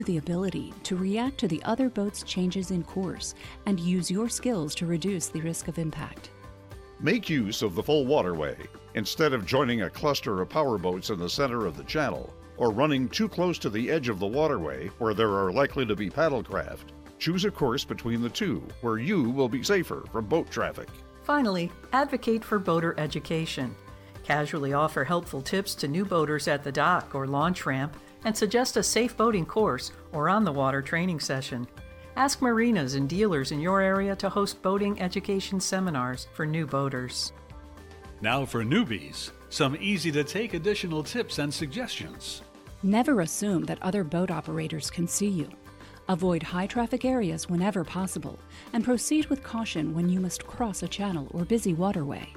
The ability to react to the other boat's changes in course and use your skills to reduce the risk of impact. Make use of the full waterway instead of joining a cluster of powerboats in the center of the channel or running too close to the edge of the waterway where there are likely to be paddlecraft. Choose a course between the two where you will be safer from boat traffic. Finally, advocate for boater education. Casually offer helpful tips to new boaters at the dock or launch ramp and suggest a safe boating course or on-the-water training session. Ask marinas and dealers in your area to host boating education seminars for new boaters. Now for newbies, some easy-to-take additional tips and suggestions. Never assume that other boat operators can see you. Avoid high-traffic areas whenever possible, and proceed with caution when you must cross a channel or busy waterway.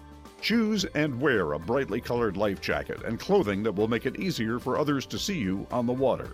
Choose and wear a brightly colored life jacket and clothing that will make it easier for others to see you on the water.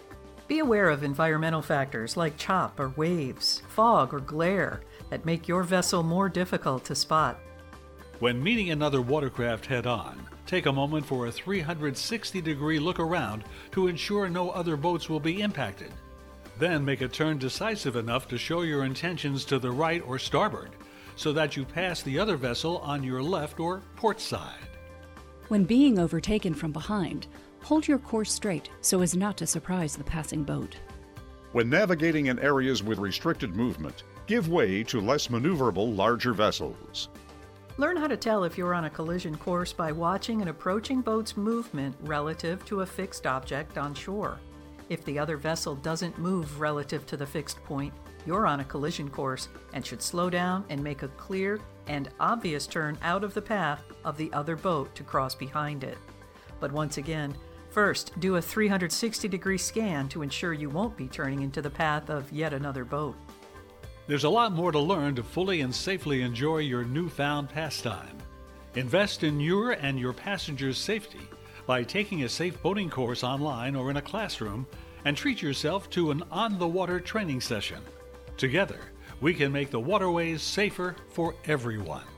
Be aware of environmental factors like chop or waves, fog or glare that make your vessel more difficult to spot. When meeting another watercraft head-on, take a moment for a 360-degree look around to ensure no other boats will be impacted. Then make a turn decisive enough to show your intentions to the right or starboard, so that you pass the other vessel on your left or port side. When being overtaken from behind, hold your course straight so as not to surprise the passing boat. When navigating in areas with restricted movement, give way to less maneuverable larger vessels. Learn how to tell if you're on a collision course by watching an approaching boat's movement relative to a fixed object on shore. If the other vessel doesn't move relative to the fixed point, you're on a collision course and should slow down and make a clear and obvious turn out of the path of the other boat to cross behind it. But once again, first do a 360-degree scan to ensure you won't be turning into the path of yet another boat. There's a lot more to learn to fully and safely enjoy your newfound pastime. Invest in your and your passengers' safety by taking a safe boating course online or in a classroom, and treat yourself to an on-the-water training session. Together, we can make the waterways safer for everyone.